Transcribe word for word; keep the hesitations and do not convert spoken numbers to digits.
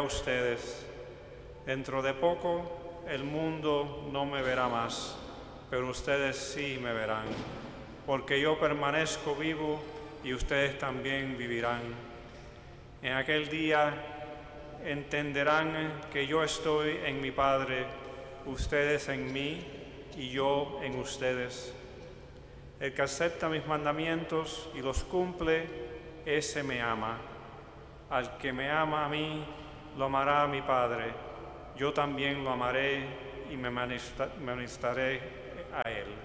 ustedes. Dentro de poco el mundo no me verá más, pero ustedes sí me verán, porque yo permanezco vivo y ustedes también vivirán. En aquel día entenderán que yo estoy en mi Padre, ustedes en mí y yo en ustedes. El que acepta mis mandamientos y los cumple, ese me ama. Al que me ama a mí, lo amará mi Padre. Yo también lo amaré y me manifestaré a él.